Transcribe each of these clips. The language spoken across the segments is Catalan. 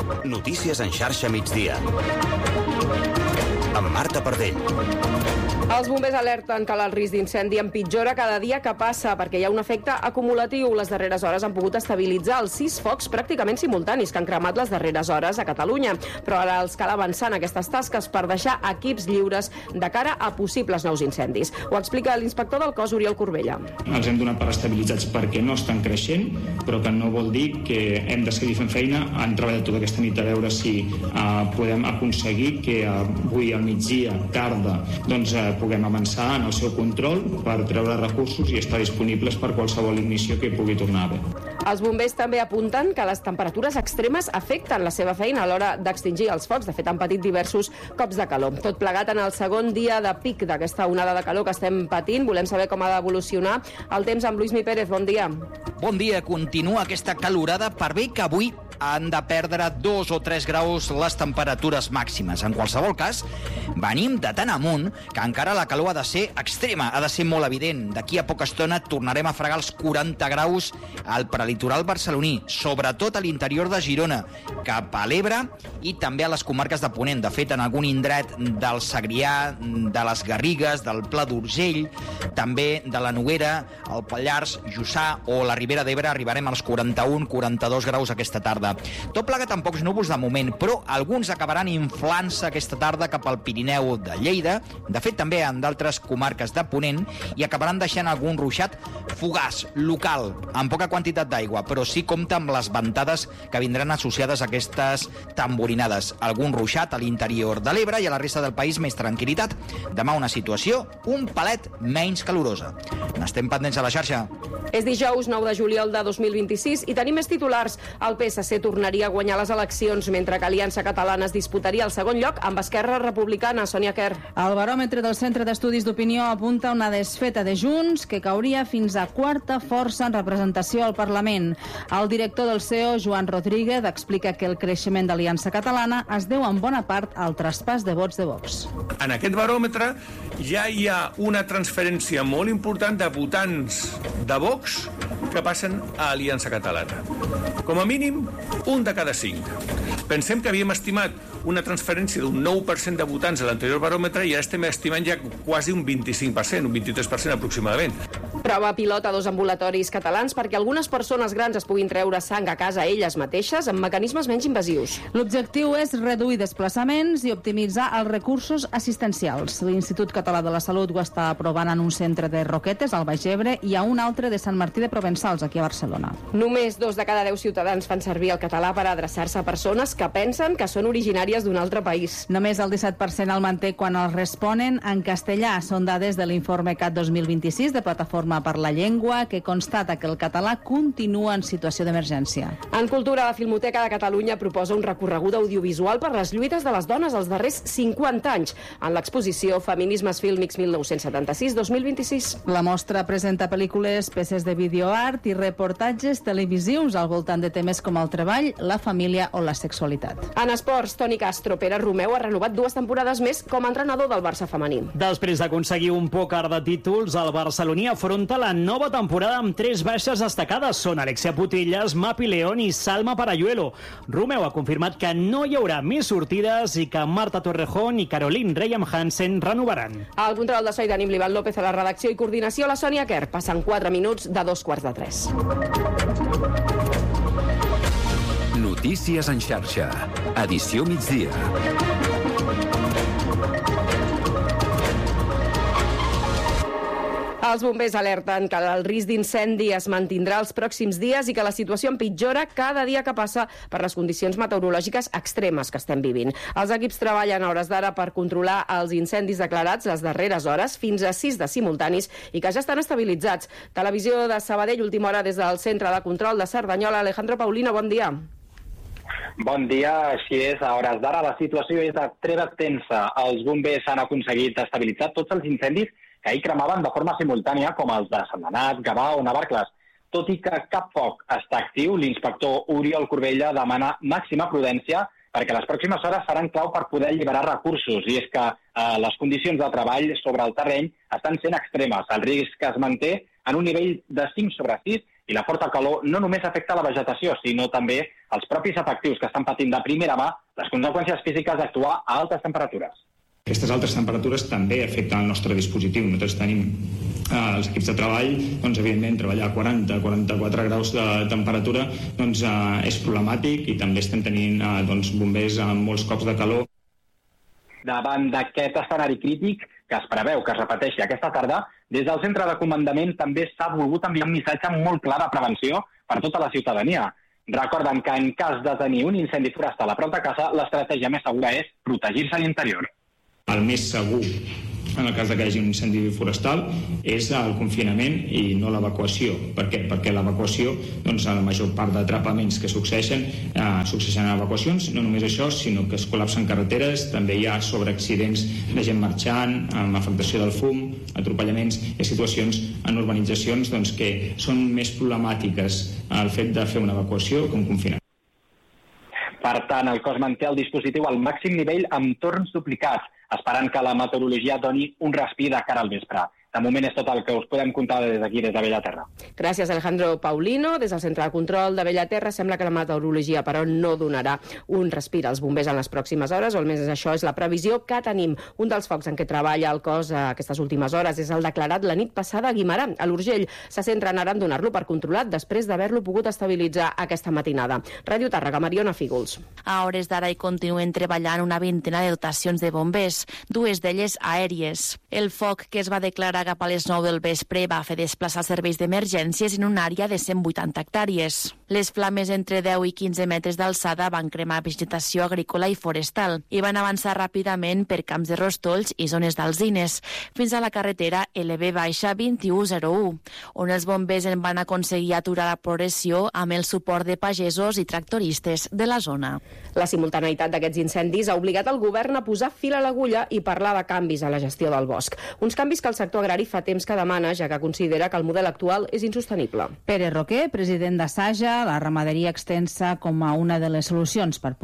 Notícies en xarxa migdia. Amb Marta Pardell. Els bombers alerten que el risc d'incendi empitjora cada dia que passa perquè hi ha un efecte acumulatiu. Les darreres hores han pogut estabilitzar els 6 focs pràcticament simultanis que han cremat les darreres hores a Catalunya. Però ara els cal avançar en aquestes tasques per deixar equips lliures de cara a possibles nous incendis. Ho explica l'inspector del cos, Oriol Corbella. Els hem donat per estabilitzats perquè no estan creixent, però que no vol dir que hem de seguir fent feina. Han treballat tota aquesta nit a veure si podem aconseguir que avui al migdia, tarda, doncs puguem avançar en el seu control per treure recursos i estar disponibles per qualsevol ignició que pugui tornar a haver. Els bombers també apunten que les temperatures extremes afecten la seva feina a l'hora d'extingir els focs. De fet, han patit diversos cops de calor. Tot plegat en el segon dia de pic d'aquesta onada de calor que estem patint. Volem saber com ha d'evolucionar el temps amb Lluís Mi Pérez. Bon dia. Bon dia. Continua aquesta calorada per bé que avui han de perdre 2 o 3 graus les temperatures màximes. En qualsevol cas, venim de tan amunt que encara la calor ha de ser extrema, ha de ser molt evident. D'aquí a poca estona tornarem a fregar els 40 graus al prelitoral barceloní, sobretot a l'interior de Girona, cap a l'Ebre i també a les comarques de Ponent. De fet, en algun indret del Segrià, de les Garrigues, del Pla d'Urgell, també de la Noguera, el Pallars, Jussà o la Ribera d'Ebre arribarem als 41-42 graus aquesta tarda. Tot plegat amb pocs núvols de moment, però alguns acabaran inflant-se aquesta tarda cap al Pirineu de Lleida, de fet també en d'altres comarques de Ponent, i acabaran deixant algun ruixat fugaç, local, amb poca quantitat d'aigua, però sí compta amb les ventades que vindran associades a aquestes tamborinades. Algun ruixat a l'interior de l'Ebre i a la resta del país més tranquil·litat. Demà una situació un palet menys calorosa. N'estem pendents a la xarxa. És dijous 9 de juliol de 2026 i tenim més titulars. El PSC tornaria a guanyar les eleccions, mentre que Aliança Catalana es disputaria el segon lloc amb Esquerra Republicana. Sònia Quer. El baròmetre del Centre d'Estudis d'Opinió apunta una desfeta de Junts que cauria fins a quarta força en representació al Parlament. El director del CEO, Joan Rodríguez, explica que el creixement d'Aliança Catalana es deu en bona part al traspàs de vots de Vox. En aquest baròmetre ja hi ha una transferència molt important de votants de Vox que passen a Aliança Catalana. Com a mínim, un de cada 5. Pensem que havíem estimat una transferència d'un 9% de votants a l'anterior baròmetre i ara estem estimant ja quasi un 25%, un 23% aproximadament. Prova pilot a 2 ambulatoris catalans perquè algunes persones grans es puguin treure sang a casa elles mateixes amb mecanismes menys invasius. L'objectiu és reduir desplaçaments i optimitzar els recursos assistencials. L'Institut Català de la Salut ho està aprovant en un centre de Roquetes, al Baix Ebre, i a un altre de Sant Martí de Provençals, aquí a Barcelona. Només 2 de cada 10 ciutadans fan servir el català per adreçar-se a persones que pensen que són originàries d'un altre país. Només el 17% el manté quan els responen en castellà. Són dades de l'informe CAT 2026 de Plataforma per la Llengua, que constata que el català continua en situació d'emergència. En cultura, la Filmoteca de Catalunya proposa un recorregut audiovisual per les lluites de les dones als darrers 50 anys en l'exposició Feminismes Fílmics 1976-2026. La mostra presenta pel·lícules, peces de videoart i reportatges televisius al voltant de temes com el treball, la família o la sexualitat. En esports, Toni Castro, Pere Romeu ha renovat 2 temporades més com a entrenador del Barça femení. Després d'aconseguir un pòquer de títols, el barceloní afronta la nova temporada amb 3 baixes destacades. Són Alexia Putellas, Mapi León i Salma Parayuelo. Romeu ha confirmat que no hi haurà més sortides i que Marta Torrejón i Caroline Reyam Hansen renovaran. Al control de so i tenim l'Ivan López a la redacció i coordinació, la Sònia Quer. Passen 4 minuts de 2:45. Notícies en xarxa. Edició migdia. Els bombers alerten que el risc d'incendi es mantindrà els pròxims dies i que la situació empitjora cada dia que passa per les condicions meteorològiques extremes que estem vivint. Els equips treballen a hores d'ara per controlar els incendis declarats les darreres hores, fins a 6 de simultanis, i que ja estan estabilitzats. Televisió de Sabadell, última hora des del Centre de Control de Cerdanyola. Alejandro Paulino, bon dia. Bon dia, així és. A hores d'ara la situació és de treva tensa. Els bombers han aconseguit estabilitzar tots els incendis que ahir cremaven de forma simultània, com els de Sentmenat, Gavà o Navarcles. Tot i que cap foc està actiu, l'inspector Oriol Corbella demana màxima prudència perquè les pròximes hores seran clau per poder alliberar recursos. I és que les condicions de treball sobre el terreny estan sent extremes. El risc es manté en un nivell de 5/6 i la forta calor no només afecta la vegetació, sinó també els propis efectius que estan patint de primera mà les conseqüències físiques d'actuar a altes temperatures. Aquestes altes temperatures també afecten el nostre dispositiu. Nosaltres tenim els equips de treball, doncs, evidentment, treballar a 40-44 graus de temperatura doncs, és problemàtic i també estem tenint bombers amb molts cops de calor. Davant d'aquest escenari crític que es preveu que es repeteixi aquesta tarda, des del centre de comandament també s'ha volgut enviar un missatge molt clar de prevenció per tota la ciutadania. Recorden que en cas de tenir un incendi forestal a prop de casa, l'estratègia més segura és protegir-se a l'interior. El més segur, en el cas que hi hagi un incendi forestal, és el confinament i no l'evacuació. Per què? Perquè l'evacuació, doncs, la major part d'atrapaments que succeeixen en evacuacions, no només això, sinó que es col·lapsen carreteres, també hi ha sobreaccidents de gent marxant, amb afectació del fum, atropellaments, i situacions en urbanitzacions doncs, que són més problemàtiques el fet de fer una evacuació que un confinament. Per tant, el cos manté el dispositiu al màxim nivell amb torns duplicats, esperant que la meteorologia doni un respir de cara al vespre. De moment és tot el que us podem contar des d'aquí, des de Bellaterra. Gràcies, Alejandro Paulino. Des del Centre de Control de Bellaterra sembla que la meteorologia, però, no donarà un respir als bombers en les pròximes hores, o almenys això és la previsió que tenim. Un dels focs en què treballa el cos aquestes últimes hores és el declarat la nit passada a Guimerà, a l'Urgell. Se centren ara en donar-lo per controlat després d'haver-lo pogut estabilitzar aquesta matinada. Ràdio Tàrrega, Mariona Fígols. A hores d'ara hi continuen treballant una vintena de dotacions de bombers, dues d'elles aèries. El foc que es va declarar cap a les 9 del vespre va fer desplaçar els serveis d'emergències en una àrea de 180 hectàrees. Les flames entre 10 i 15 metres d'alçada van cremar vegetació agrícola i forestal i van avançar ràpidament per camps de rostolls i zones d'alzines, fins a la carretera LB-2101, on els bombers en van aconseguir aturar la progressió amb el suport de pagesos i tractoristes de la zona. La simultaneïtat d'aquests incendis ha obligat el govern a posar fil a l'agulla i parlar de canvis a la gestió del bosc. Uns canvis que el sector agrari fa temps que demana, ja que considera que el model actual és insostenible. Pere Roquer, president de Saja, la ramaderia extensa com a una de les solucions per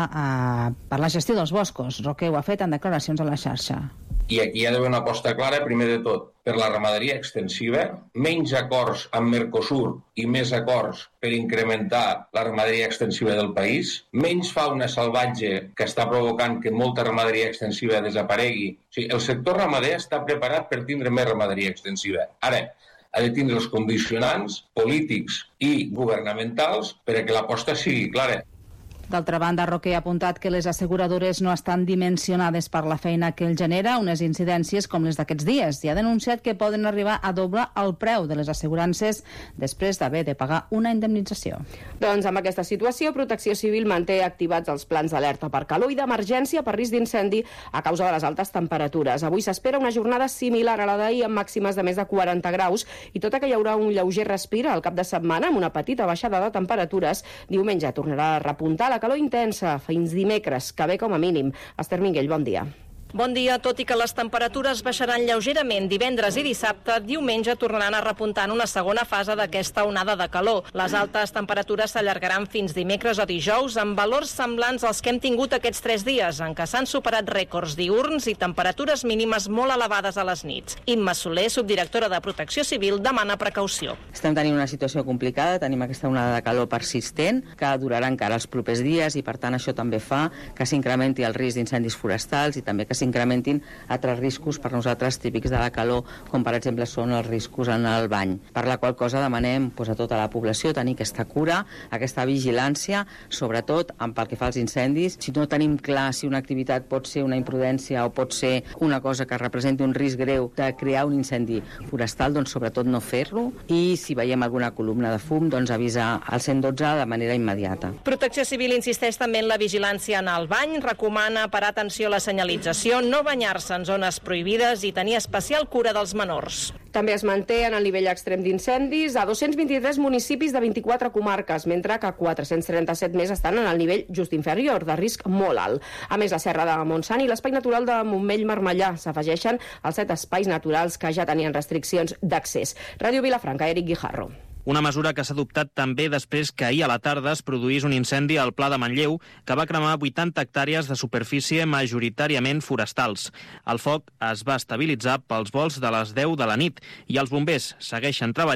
per la gestió dels boscos. Roquer ho ha fet en declaracions a la xarxa. I aquí hi ha d'haver una aposta clara, primer de tot, per la ramaderia extensiva, menys acords amb Mercosur i més acords per incrementar la ramaderia extensiva del país, menys fauna salvatge que està provocant que molta ramaderia extensiva desaparegui. O sigui, el sector ramader està preparat per tindre més ramaderia extensiva. Ara, ha de tindre els condicionants polítics i governamentals perquè l'aposta sigui clara. D'altra banda, Roquer ha apuntat que les asseguradores no estan dimensionades per la feina que el genera, unes incidències com les d'aquests dies, i ha denunciat que poden arribar a doblar el preu de les assegurances després d'haver de pagar una indemnització. Doncs amb aquesta situació, Protecció Civil manté activats els plans d'alerta per calor i d'emergència per risc d'incendi a causa de les altes temperatures. Avui s'espera una jornada similar a la d'ahir amb màximes de més de 40 graus i tot i que hi haurà un lleuger respir al cap de setmana amb una petita baixada de temperatures, diumenge tornarà a repuntar la calor intensa fins dimecres, que ve com a mínim. Esther Minguell, bon dia. Bon dia. Tot i que les temperatures baixaran lleugerament divendres i dissabte, diumenge tornaran a repuntar en una segona fase d'aquesta onada de calor. Les altes temperatures s'allargaran fins dimecres o dijous amb valors semblants als que hem tingut aquests 3 dies, en què s'han superat rècords diürns i temperatures mínimes molt elevades a les nits. Imma Soler, subdirectora de Protecció Civil, demana precaució. Estem tenint una situació complicada, tenim aquesta onada de calor persistent que durarà encara els propers dies i per tant això també fa que s'incrementi el risc d'incendis forestals i també que s'incrementin altres riscos per nosaltres típics de la calor, com per exemple són els riscos en el bany. Per la qual cosa demanem a tota la població tenir aquesta cura, aquesta vigilància, sobretot pel que fa als incendis. Si no tenim clar si una activitat pot ser una imprudència o pot ser una cosa que representi un risc greu de crear un incendi forestal, doncs sobretot no fer-lo, i si veiem alguna columna de fum, doncs avisar al 112 de manera immediata. Protecció Civil insisteix també en la vigilància en el bany, recomana parar atenció a la senyalització, no banyar-se en zones prohibides i tenir especial cura dels menors. També es manté en el nivell extrem d'incendis a 223 municipis de 24 comarques, mentre que 437 més estan en el nivell just inferior, de risc molt alt. A més, la Serra de Montsant i l'Espai Natural de Montmell-Marmellà s'afegeixen als 7 espais naturals que ja tenien restriccions d'accés. Ràdio Vilafranca, Eric Guijarro. Una mesura que s'ha adoptat també després que ahir a la tarda es produís un incendi al Pla de Manlleu que va cremar 80 hectàrees de superfície majoritàriament forestals. El foc es va estabilitzar pels volts de les 10 de la nit i els bombers segueixen treballant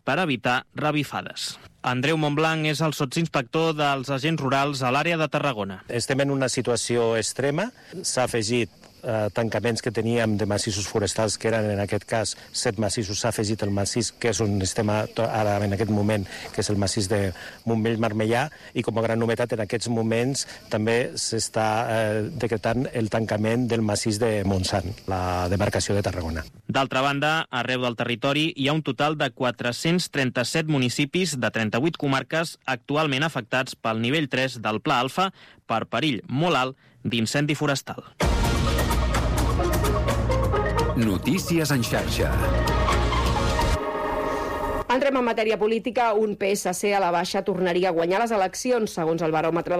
per evitar revifades. Andreu Montblanc és el sotsinspector dels agents rurals a l'àrea de Tarragona. Estem en una situació extrema. S'ha afegit tancaments que teníem de massissos forestals, que eren en aquest cas 7 massissos, s'ha afegit el massís que és on estem ara en aquest moment, que és el massís de Montmell-Marmellà, i com a gran novetat en aquests moments també s'està decretant el tancament del massís de Montsant, la demarcació de Tarragona. D'altra banda, arreu del territori hi ha un total de 437 municipis de 38 comarques actualment afectats pel nivell 3 del Pla Alfa per perill molt alt d'incendi forestal. Notícies en xarxa. Entrem en matèria política. Un PSC a la baixa tornaria a guanyar les eleccions, segons el baròmetre